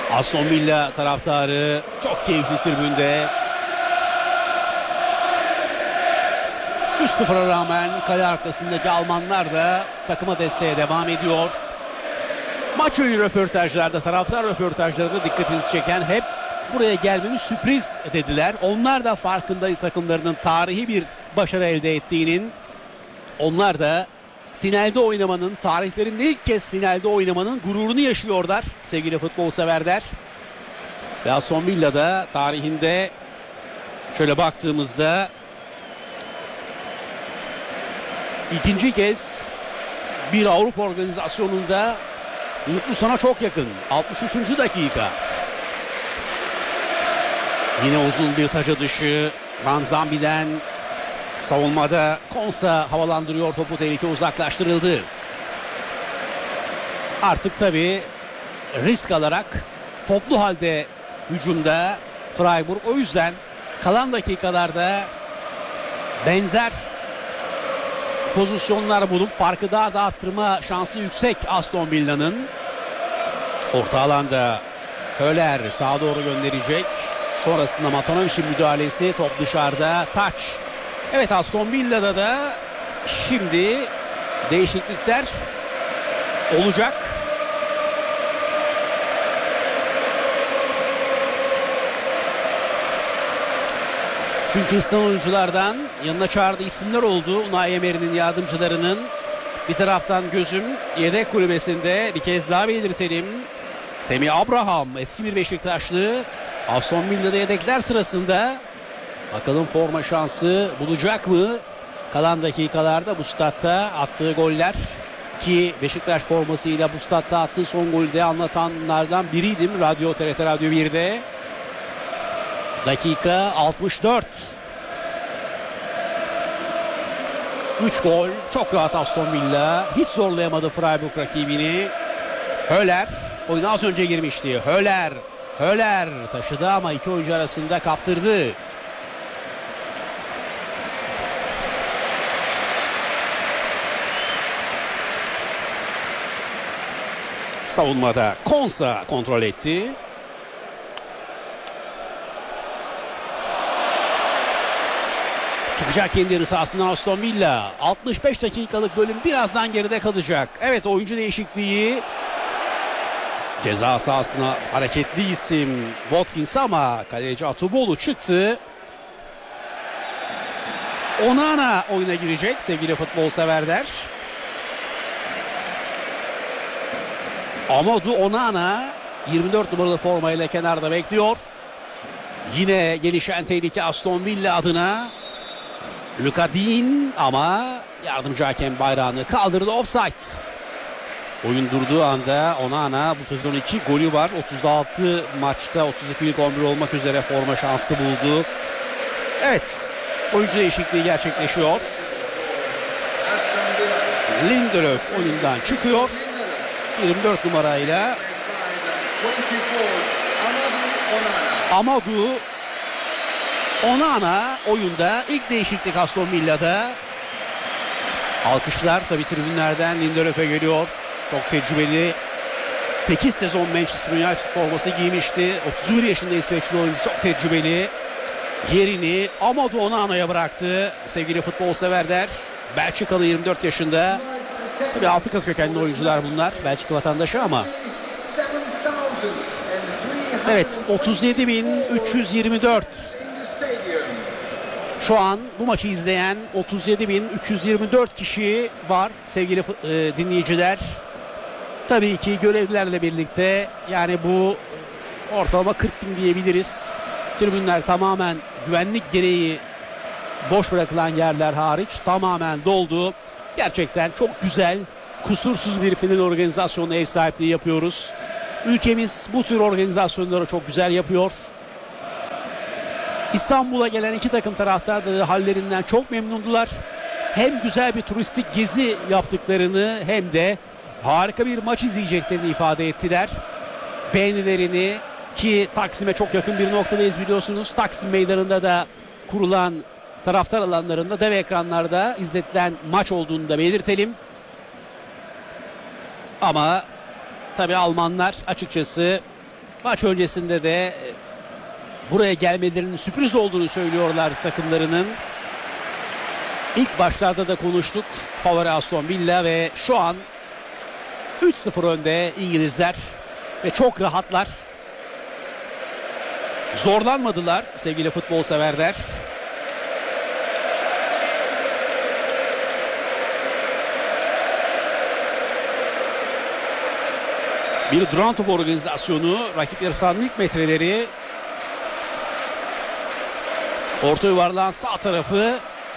Aston Villa taraftarı çok keyifli tribünde. 3-0'a rağmen kale arkasındaki Almanlar da takıma desteğe devam ediyor. Maç önü röportajlarda, taraftar röportajlarında dikkatinizi çeken hep buraya gelmemiz sürpriz dediler. Onlar da farkında takımlarının tarihi bir başarı elde ettiğinin. Onlar da finalde oynamanın, tarihlerinde ilk kez finalde oynamanın gururunu yaşıyorlar sevgili futbol severler. Ve Aston Villa'da tarihinde şöyle baktığımızda ikinci kez bir Avrupa organizasyonunda mutlu sona çok yakın. 63. dakika. Yine uzun bir taca dışı Van Zambi'den. Savunmada Konsa havalandırıyor topu, tehlike uzaklaştırıldı. Artık tabii risk alarak toplu halde hücumda Freiburg, o yüzden kalan dakikalarda benzer pozisyonlar bulup farkı daha da arttırma şansı yüksek Aston Villa'nın. Orta alanda Höller sağa doğru gönderecek. Sonrasında Matanovic'in müdahalesi, top dışarıda, taç. Evet, Aston Villa'da da şimdi değişiklikler olacak. Çünkü ısınan oyunculardan yanına çağırdığı isimler oldu. Unai Emery'nin yardımcılarının. Bir taraftan gözüm yedek kulübesinde, bir kez daha belirtelim. Temi Abraham, eski bir Beşiktaşlı. Aston Villa'da yedekler sırasında. Bakalım forma şansı bulacak mı? Kalan dakikalarda bu statta attığı goller, ki Beşiktaş formasıyla bu statta attığı son golü de anlatanlardan biriydim TRT Radyo 1'de. Dakika 64. 3 gol, çok rahat Aston Villa. Hiç zorlayamadı Freiburg rakibini. Höller oyuna az önce girmişti. Höller taşıdı ama iki oyuncu arasında kaptırdı. Savunmada Konsa kontrol etti. Çıkacak kendi yarı sahasından Aston Villa. 65 dakikalık bölüm birazdan geride kalacak. Evet, oyuncu değişikliği. Ceza sahasına hareketli isim Watkins ama kaleci Atubolu çıktı. Onana oyuna girecek sevgili futbol severler. Amadou Onana 24 numaralı formayla kenarda bekliyor. Yine gelişen tehlike Aston Villa adına. Luka Dean ama yardımcı hakem bayrağını kaldırdı, offside. Oyun durduğu anda Onana bu sezon 2 golü var. 36 maçta 32'lik 11 olmak üzere forma şansı buldu. Evet, oyuncu değişikliği gerçekleşiyor. Lindelöf oyundan çıkıyor. 24 numarayla Amadou Onana oyunda, ilk değişiklik Aston Villa'da. Alkışlar tabii tribünlerden Lindelöf'e geliyor. Çok tecrübeli. 8 sezon Manchester United forması giymişti. 31 yaşında İsveçli oyuncu, çok tecrübeli. Yerini Amadou Onana'ya bıraktı sevgili futbol severler. Belçikalı, 24 yaşında. Tabii Afrika kökenli oyuncular bunlar. Belçika vatandaşı ama. Evet, 37.324. Şu an bu maçı izleyen 37.324 kişi var sevgili dinleyiciler. Tabii ki görevlilerle birlikte, yani bu ortalama 40.000 diyebiliriz. Tribünler tamamen güvenlik gereği, boş bırakılan yerler hariç tamamen doldu. Gerçekten çok güzel, kusursuz bir final organizasyonu ev sahipliği yapıyoruz. Ülkemiz bu tür organizasyonları çok güzel yapıyor. İstanbul'a gelen iki takım taraftar da hallerinden çok memnundular. Hem güzel bir turistik gezi yaptıklarını hem de harika bir maç izleyeceklerini ifade ettiler. Beğenilerini, ki Taksim'e çok yakın bir noktadayız biliyorsunuz. Taksim Meydanı'nda da kurulan taraftar alanlarında dev ekranlarda izletilen maç olduğunu da belirtelim. Ama tabii Almanlar açıkçası Maç öncesinde de buraya gelmelerinin sürpriz olduğunu söylüyorlar takımlarının. İlk başlarda da konuştuk. Favori Aston Villa ve şu an 3-0 önde İngilizler ve çok rahatlar. Zorlanmadılar sevgili futbol severler. Bir duran top organizasyonu, rakip yarısahanın ilk metreleri. Orta yuvarlağın sağ tarafı.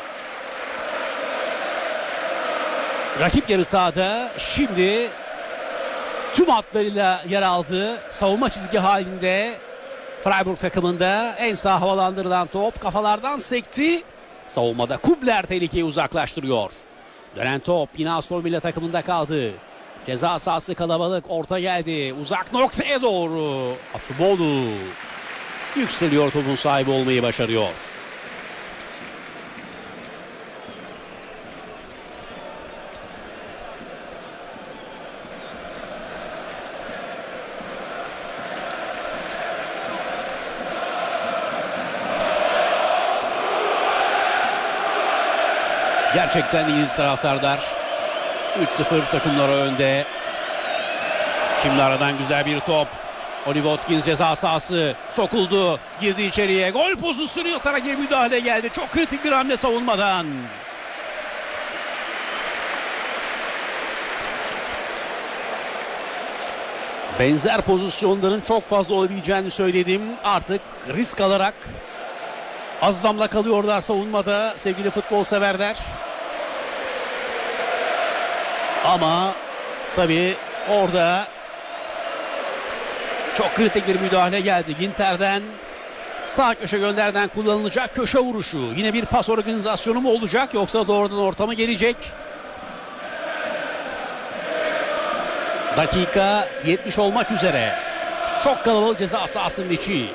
Rakip yarı sahada şimdi tüm hatlarıyla yer aldı. Savunma çizgi halinde Freiburg takımında en sağ havalandırılan top kafalardan sekti. Savunmada Kubler tehlikeyi uzaklaştırıyor. Dönen top yine Aston Villa takımında kaldı. Ceza sahası kalabalık, orta geldi. Uzak noktaya doğru Atubolu yükseliyor, topun sahibi olmayı başarıyor. Gerçekten İngiliz taraftarlar 3-0 takımları önde. Şimdi aradan güzel bir top. Oliver Watkins ceza sahası sokuldu. Girdi içeriye. Gol pozisyonu yatarak bir müdahale geldi. Çok kritik bir hamle savunmadan. Benzer pozisyonların çok fazla olabileceğini söyledim. Artık risk alarak az damla kalıyorlar savunmada sevgili futbol severler. Ama tabii orada çok kritik bir müdahale geldi. Ginter'den sağ köşe gönderden kullanılacak köşe vuruşu. Yine bir pas organizasyonu mu olacak yoksa doğrudan ortama gelecek? Dakika 70 olmak üzere. Çok kalabalık ceza sahasının içi.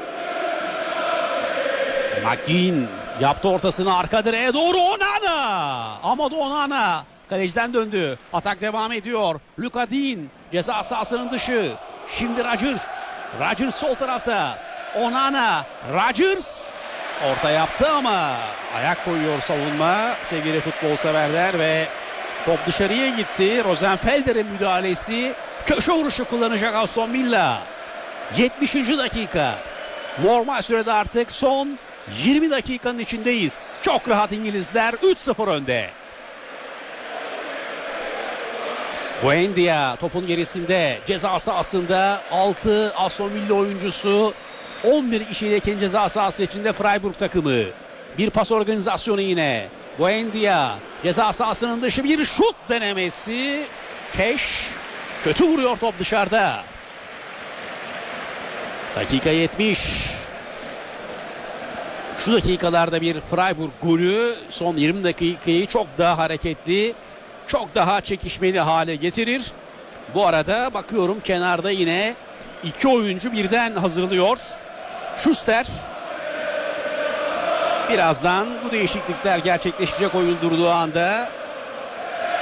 McGinn yaptı ortasını, arka direğe doğru Onana. Amadou Onana kaleciden döndü. Atak devam ediyor. Luka Dean ceza sahasının dışı. Şimdi Rodgers. Rodgers sol tarafta. Onana. Rodgers orta yaptı ama ayak koyuyor savunma sevgili futbol severler ve top dışarıya gitti. Rosenfelder'in müdahalesi. Köşe vuruşu kullanacak Aston Villa. 70. dakika. Normal sürede artık son 20 dakikanın içindeyiz. Çok rahat İngilizler 3-0 önde. Buendia topun gerisinde, ceza sahasında 6 Aston Villa oyuncusu, 11 kişiyle ceza sahası içinde Freiburg takımı. Bir pas organizasyonu yine. Buendia ceza sahasının dışı, bir şut denemesi. Keş kötü vuruyor, top dışarıda. Dakika 70. Şu dakikalarda bir Freiburg golü son 20 dakikayı çok daha hareketli, çok daha çekişmeli hale getirir. Bu arada bakıyorum kenarda yine iki oyuncu birden hazırlıyor. Schuster. Birazdan bu değişiklikler gerçekleşecek oyun durduğu anda.